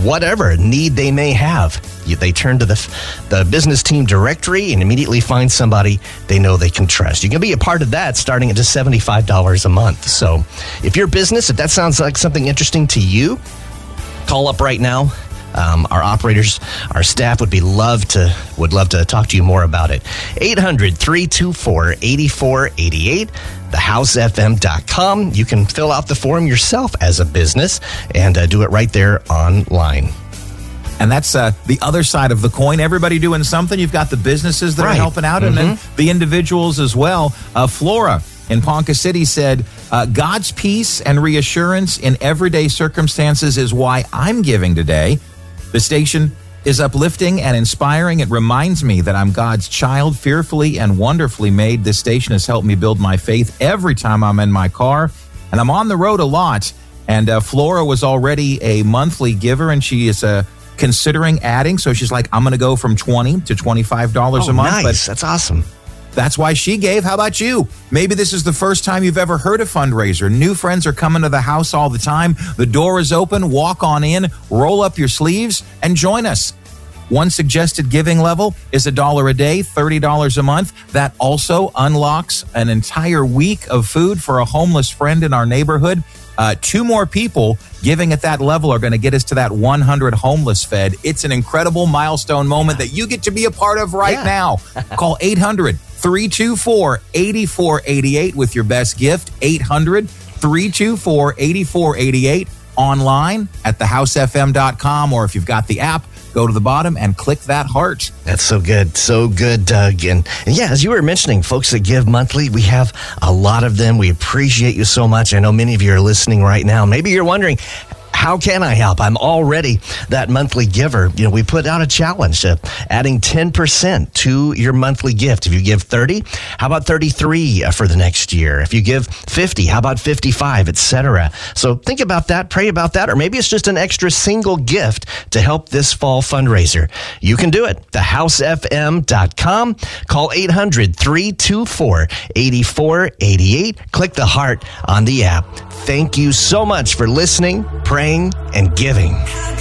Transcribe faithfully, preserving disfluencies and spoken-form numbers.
whatever need they may have. They turn to the, the business team directory and immediately find somebody they know they can trust. You can be a part of that starting at just seventy-five dollars a month. So if your business, if that sounds like something interesting to you, call up right now. Um, our operators, our staff would be love to would love to talk to you more about it. eight hundred, three two four, eight four eight eight, the house f m dot com. You can fill out the form yourself as a business and uh, do it right there online. And that's uh, the other side of the coin. Everybody doing something. You've got the businesses that right. are helping out, mm-hmm. and then the individuals as well. Uh, Flora in Ponca City said, uh, God's peace and reassurance in everyday circumstances is why I'm giving today. The station is uplifting and inspiring. It reminds me that I'm God's child, fearfully and wonderfully made. This station has helped me build my faith every time I'm in my car, and I'm on the road a lot. And uh, Flora was already a monthly giver, and she is uh, considering adding. So she's like, I'm going to go from twenty dollars to twenty-five dollars oh, a month. Nice. But that's awesome. That's why she gave. How about you? Maybe this is the first time you've ever heard a fundraiser. New friends are coming to the house all the time. The door is open. Walk on in, roll up your sleeves, and join us. One suggested giving level is a dollar a day, thirty dollars a month. That also unlocks an entire week of food for a homeless friend in our neighborhood. Uh, two more people giving at that level are going to get us to that one hundred homeless fed. It's an incredible milestone moment that you get to be a part of right yeah. now. Call eight hundred, three two four, eight four eight eight with your best gift. eight hundred, three two four, eight four eight eight. Online at the house f m dot com, or if you've got the app, go to the bottom and click that heart. That's so good. So good, Doug. And, and yeah, as you were mentioning, folks that give monthly, we have a lot of them. We appreciate you so much. I know many of you are listening right now. Maybe you're wondering, how can I help? I'm already that monthly giver. You know, we put out a challenge of adding ten percent to your monthly gift. If you give thirty, how about thirty-three for the next year? If you give fifty, how about fifty-five, et cetera. So think about that, pray about that, or maybe it's just an extra single gift to help this fall fundraiser. You can do it. the house f m dot com. Call eight hundred, three two four, eight four eight eight. Click the heart on the app. Thank you so much for listening, praying, and giving.